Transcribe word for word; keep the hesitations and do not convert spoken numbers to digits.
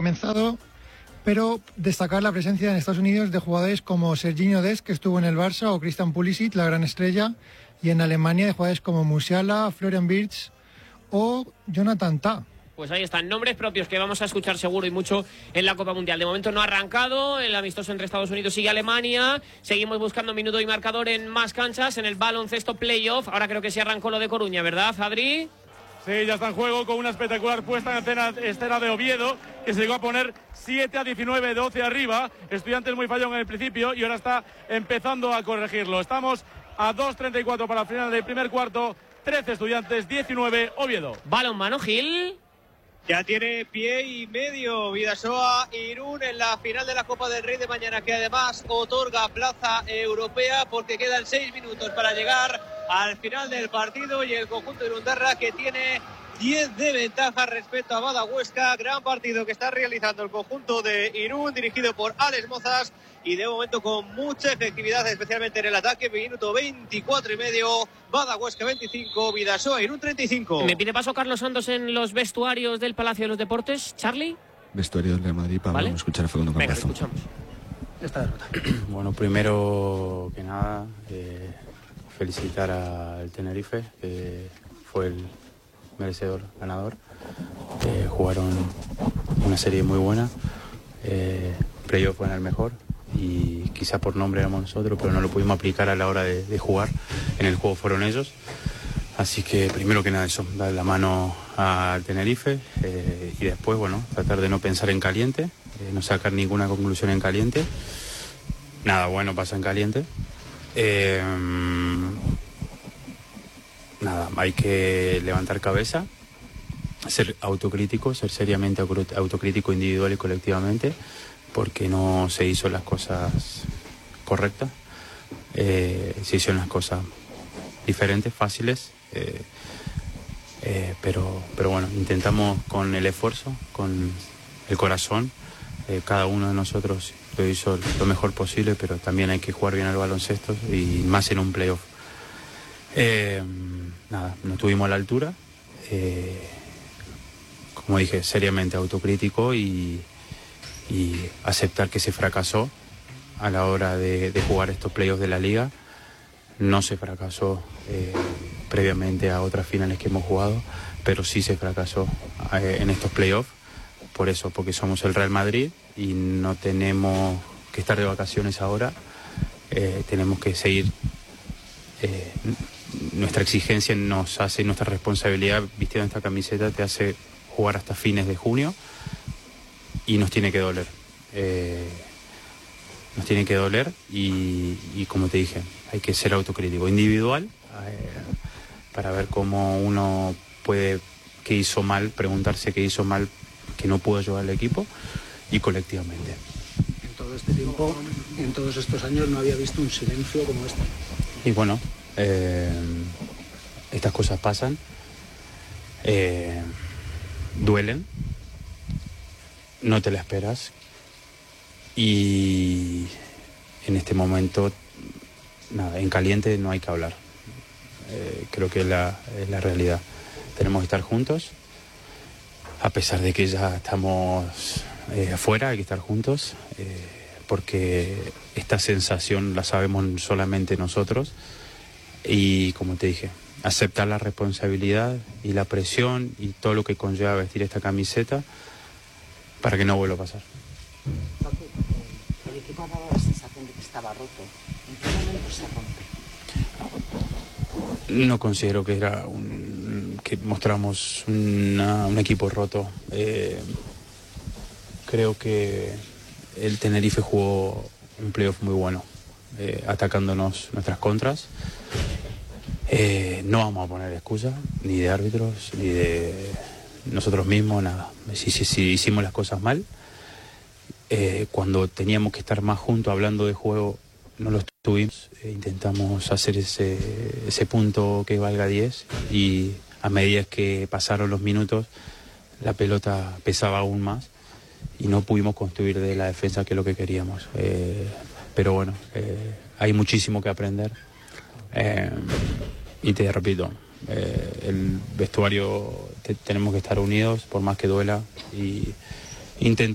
comenzado, pero destacar la presencia en Estados Unidos de jugadores como Serginho Dest, que estuvo en el Barça, o Christian Pulisic, la gran estrella, y en Alemania de jugadores como Musiala, Florian Wirtz o Jonathan Tah. Pues ahí están, nombres propios que vamos a escuchar seguro y mucho en la Copa Mundial. De momento no ha arrancado, el amistoso entre Estados Unidos y Alemania. Seguimos buscando minuto y marcador en más canchas, en el baloncesto playoff. Ahora creo que sí arrancó lo de Coruña, ¿verdad, Adri? Sí, ya está en juego con una espectacular puesta en escena, escena de Oviedo, que se llegó a poner siete a diecinueve, doce arriba. Estudiantes muy fallón en el principio y ahora está empezando a corregirlo. Estamos a dos treinta y cuatro para el final del primer cuarto. trece Estudiantes, diecinueve Oviedo. Balón mano, Gil. Ya tiene pie y medio Bidasoa Irún en la final de la Copa del Rey de mañana, que además otorga plaza europea porque quedan seis minutos para llegar al final del partido y el conjunto de Irundarra, que tiene diez de ventaja respecto a Badahuesca. Gran partido que está realizando el conjunto de Irún, dirigido por Alex Mozas, y de momento con mucha efectividad, especialmente en el ataque. Minuto veinticuatro y medio, Badahuesca veinticinco, Bidasoa Irún treinta y cinco. Me pide paso Carlos Santos en los vestuarios del Palacio de los Deportes. Charlie. Vestuario de Madrid para ¿Vale? escuchar a Facundo Venga, Campazo. escuchamos. Esta derrota. Bueno, primero que nada, eh, felicitar al Tenerife, que fue el merecedor ganador. Eh, jugaron una serie muy buena. Eh, playoff fue en el mejor. Y quizá por nombre éramos nosotros, pero no lo pudimos aplicar a la hora de, de jugar. En el juego fueron ellos. Así que primero que nada eso, dar la mano al Tenerife eh, y después, bueno, tratar de no pensar en caliente, eh, no sacar ninguna conclusión en caliente. Nada bueno pasa en caliente. Eh, nada, hay que levantar cabeza, ser autocrítico, ser seriamente autocrítico individual y colectivamente, porque no se hizo las cosas correctas, eh, se hicieron las cosas diferentes, fáciles, eh, eh, pero, pero bueno, intentamos con el esfuerzo, con el corazón, eh, cada uno de nosotros lo hizo lo mejor posible, pero también hay que jugar bien al baloncesto y más en un playoff. Eh, nada, no estuvimos a la altura, eh, como dije, seriamente autocrítico y y aceptar que se fracasó a la hora de, de jugar estos playoffs de la liga. No se fracasó eh, previamente a otras finales que hemos jugado, pero sí se fracasó eh, en estos playoffs, por eso, porque somos el Real Madrid y no tenemos que estar de vacaciones ahora, eh, tenemos que seguir, eh, nuestra exigencia nos hace, nuestra responsabilidad vistiendo esta camiseta te hace jugar hasta fines de junio. Y nos tiene que doler, eh, nos tiene que doler y, y como te dije, hay que ser autocrítico, individual, eh, para ver cómo uno puede, qué hizo mal, preguntarse qué hizo mal, que no pudo llevar al equipo, y colectivamente. En todo este tiempo, en todos estos años, no había visto un silencio como este. Y bueno, eh, estas cosas pasan, eh, duelen. No te la esperas y en este momento, nada, en caliente no hay que hablar. Eh, creo que es la, es la realidad. Tenemos que estar juntos, a pesar de que ya estamos eh, afuera, hay que estar juntos, eh, porque esta sensación la sabemos solamente nosotros y, como te dije, aceptar la responsabilidad y la presión y todo lo que conlleva vestir esta camiseta, para que no vuelva a pasar. El equipo ha dado la sensación de que estaba roto. ¿En qué momento se rompe? No considero que era un, que mostramos una, un equipo roto. Eh, creo que el Tenerife jugó un playoff muy bueno, eh, atacándonos nuestras contras. Eh, no vamos a poner excusas, ni de árbitros, ni de nosotros mismos, nada. Si, si, si hicimos las cosas mal, eh, cuando teníamos que estar más juntos hablando de juego, no lo tuvimos. Eh, intentamos hacer ese, ese punto que valga diez y a medida que pasaron los minutos, la pelota pesaba aún más y no pudimos construir de la defensa que es lo que queríamos. Eh, pero bueno, eh, hay muchísimo que aprender. Eh, y te repito, eh, el vestuario te, tenemos que estar unidos por más que duela y intentar